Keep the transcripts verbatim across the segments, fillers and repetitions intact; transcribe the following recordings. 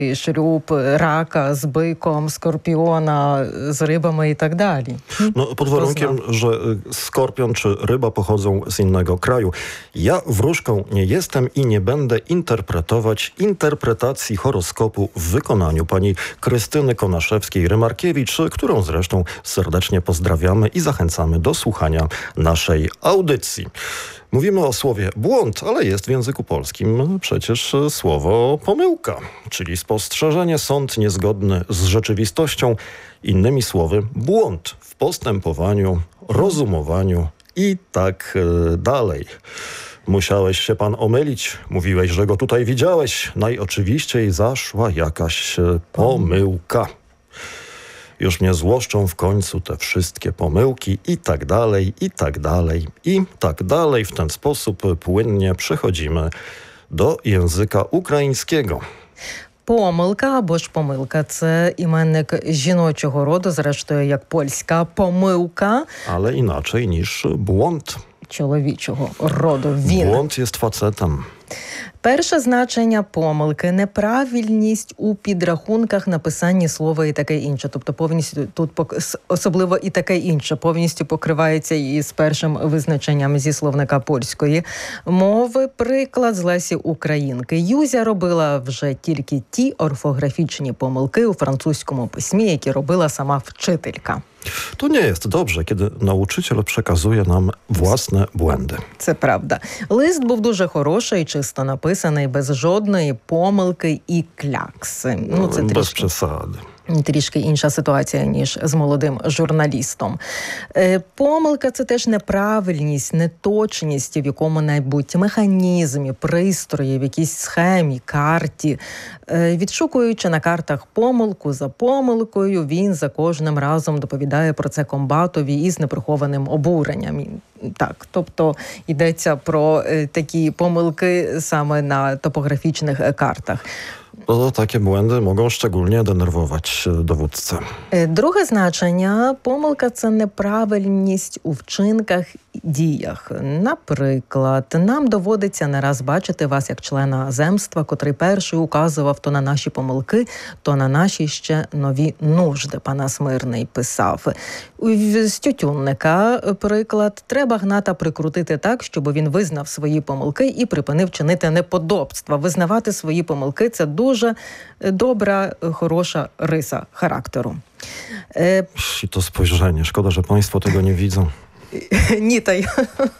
шлюб рака з биком, скорпіона z rybami i tak dalej. No, pod warunkiem, że skorpion czy ryba pochodzą z innego kraju. Ja wróżką nie jestem i nie będę interpretować interpretacji horoskopu w wykonaniu pani Krystyny Konaszewskiej-Rymarkiewicz, którą zresztą serdecznie pozdrawiamy i zachęcamy do słuchania naszej audycji. Mówimy o słowie błąd, ale jest w języku polskim przecież słowo pomyłka, czyli spostrzeżenie, sąd niezgodny z rzeczywistością. Innymi słowy, błąd w postępowaniu, rozumowaniu i tak dalej. Musiałeś się pan omylić, mówiłeś, że go tutaj widziałeś. Najoczywiściej zaszła jakaś pomyłka. Już mnie złoszczą w końcu te wszystkie pomyłki i tak dalej, i tak dalej, i tak dalej. W ten sposób płynnie przechodzimy do języka ukraińskiego. Помилка або ж помилка – це іменник жіночого роду, зрештою, як польська помилка. Ale inaczej niż błąd. Чоловічого роду. Він. Błąd jest facetem. Перше значення помилки – неправильність у підрахунках, написанні слова і таке інше. Тобто повністю тут особливо і таке інше повністю покривається і з першим визначенням зі словника польської мови. Приклад з Лесі Українки. Юзя робила вже тільки ті орфографічні помилки у французькому письмі, які робила сама вчителька. To nie jest dobrze, kiedy nauczyciel przekazuje nam własne błędy. Це правда. Лист був дуже хороший, чисто написаний, без жодної помилки і клякси. Ну, це Без трішки, przesady. трішки інша ситуація, ніж з молодим журналістом. Е, помилка – це теж неправильність, неточність в якому-небудь механізмі, пристрої, в якійсь схемі, карті. Е, відшукуючи на картах помилку за помилкою, він за кожним разом доповідає про це комбатові із неприхованим обуренням. Так, тобто йдеться про е, такі помилки саме на топографічних картах. To takie błędy mogą szczególnie denerwować dowódcę. Друге значення – помилка – це неправильність у вчинках і діях. Наприклад, нам доводиться не раз бачити вас як члена земства, котрий перший указував то на наші помилки, то на наші ще нові нужди, Панас Мирний писав. З Тютюнника, приклад, треба Гната прикрутити так, щоб він визнав свої помилки і припинив чинити неподобства. Визнавати свої помилки – це дуже добра, хороша риса характеру. I to spojrzenie. Szkoda, że państwo tego nie widzą. Ні, та й...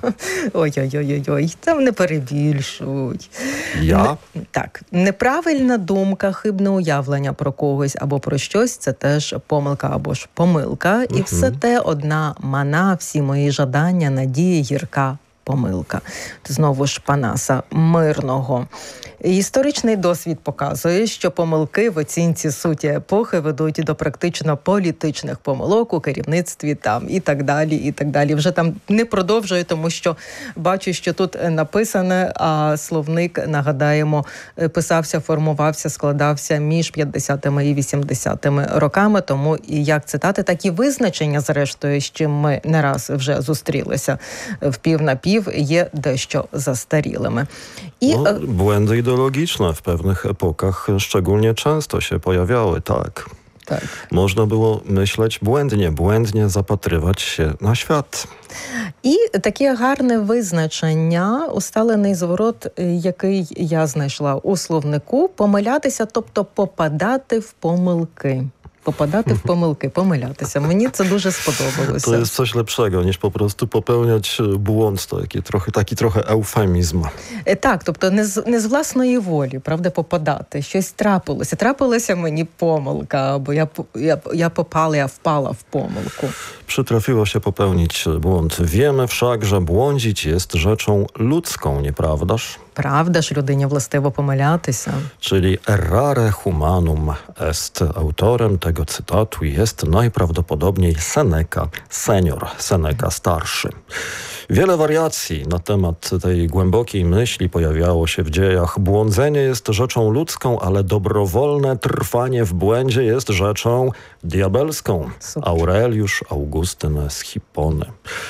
Ой-ой-ой-ой, там не перебільшують. Я? Не... Так, неправильна думка, хибне уявлення про когось або про щось – це теж помилка або ж помилка. І все те одна мана, всі мої жадання, надії, гірка помилка. Знову ж Панаса Мирного. Історичний досвід показує, що помилки в оцінці суті епохи ведуть до практично політичних помилок у керівництві там і так далі, і так далі. Вже там не продовжую, тому що бачу, що тут написане, а словник, нагадаємо, писався, формувався, складався між п'ятдесятими і вісімдесятими роками, тому і як цитати, так і визначення, зрештою, з чим ми не раз вже зустрілися в пів на пів, є дещо застарілими. І no, błędy ideologiczne w pewnych epokach szczególnie często się pojawiały, tak. Tak. Można było myśleć błędnie, błędnie zapatrywać się na świat. І таке гарне визначення, усталений зворот, який я знайшла у словнику, помилятися, тобто попадати в помилки. Попадати в помилки, помилятися. Мені це дуже сподобалося. To jest coś lepszego niż po prostu popełniać błąd. To taki trochę, taki trochę eufemizm. Так, тобто не з, не з власної волі, правда, попадати. Щось трапилося. Трапилася мені помилка, або я, я, я попала, я впала в помилку. Przytrafiło się popełnić błąd. Wiemy wszak, że błądzić jest rzeczą ludzką, nieprawdaż? Правда ж, людині властиво помилятися. Czyli errare humanum est. Autorem tego cytatu jest najprawdopodobniej Seneca senior, Seneca starszy. Wiele wariacji na temat tej głębokiej myśli pojawiało się w dziejach. Błądzenie jest rzeczą ludzką, ale dobrowolne trwanie w błędzie jest rzeczą diabelską. Super. Aureliusz Augustyn z Hippony.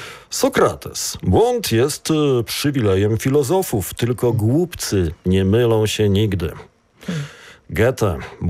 Sokrates. Błąd jest przywilejem filozofów, tylko głupcy nie mylą się nigdy. Hmm. Goethe